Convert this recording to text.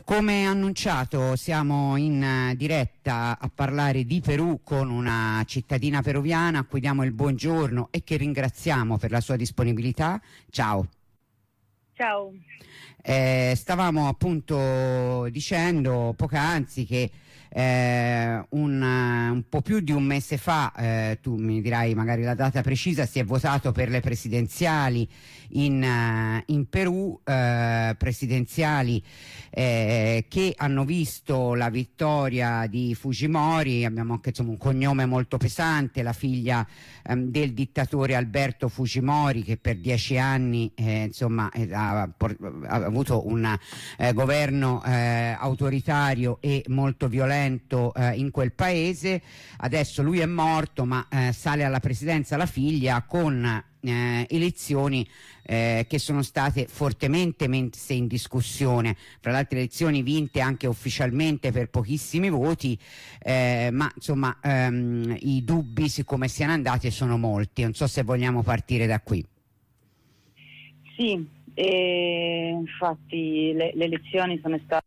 Come annunciato siamo in diretta a parlare di Perù con una cittadina peruviana a cui diamo il buongiorno e che ringraziamo per la sua disponibilità. Ciao. Ciao. Stavamo appunto dicendo poc'anzi che un po' più di un mese fa, tu mi dirai magari la data precisa, si è votato per le presidenziali in Perù, presidenziali che hanno visto la vittoria di Fujimori. Abbiamo anche un cognome molto pesante, la figlia del dittatore Alberto Fujimori, che per 10 anni ha avuto un governo autoritario e molto violento in quel paese. Adesso lui è morto, ma sale alla presidenza la figlia con elezioni che sono state fortemente messe in discussione, fra l'altro elezioni vinte anche ufficialmente per pochissimi voti, ma insomma i dubbi su come siano andati sono molti. Non so se vogliamo partire da qui. Sì, infatti le elezioni sono